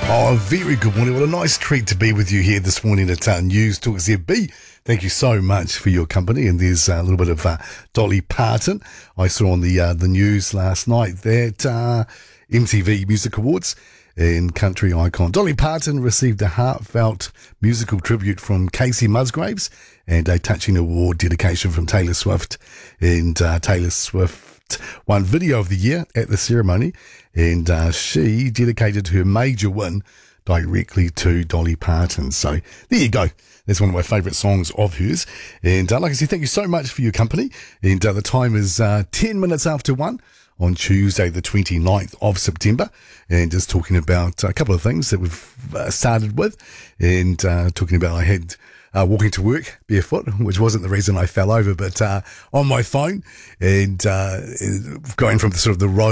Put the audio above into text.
Oh, very good morning. What a nice treat to be with you here this morning at News Talk ZB. Thank you so much for your company. And there's a little bit of Dolly Parton. I saw on the news last night that MTV Music Awards and country icon Dolly Parton received a heartfelt musical tribute from Casey Musgraves and a touching award dedication from Taylor Swift. And Taylor Swift won Video of the Year at the ceremony, and she dedicated her major win directly to Dolly Parton. So there you go. That's one of my favourite songs of hers. And like I said, thank you so much for your company. And the time is 10 minutes after 1 on Tuesday, the 29th of September. And just talking about a couple of things that we've started with. And talking about I had walking to work barefoot, which wasn't the reason I fell over, but on my phone, and going from the sort of the road